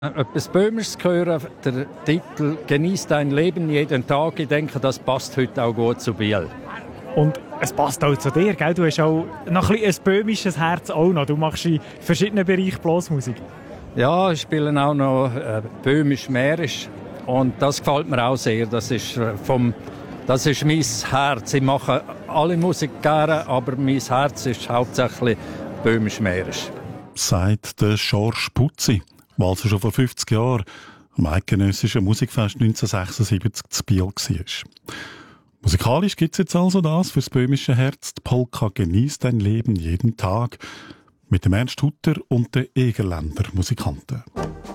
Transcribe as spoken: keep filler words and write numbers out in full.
Etwas Böhmisches zu hören, der Titel «Genieß dein Leben jeden Tag», ich denke, das passt heute auch gut zu Biel. Und es passt auch zu dir, gell? Du hast auch noch ein, ein böhmisches Herz auch noch. Du machst in verschiedenen Bereichen Blasmusik. Ja, ich spiele auch noch äh, böhmisch-mährisch und das gefällt mir auch sehr. Das ist, äh, vom, das ist mein Herz. Ich mache alle Musik gerne, aber mein Herz ist hauptsächlich böhmisch-mährisch. Sagt der Schorsch Putzi, der also schon vor fünfzig Jahren am eidgenössischen Musikfest neunzehnhundertsechsundsiebzig zu Biel war. Musikalisch gibt es jetzt also das fürs böhmische Herz. Die Polka «Genießt dein Leben jeden Tag» mit dem Ernst Hutter und den Egerländer Musikanten.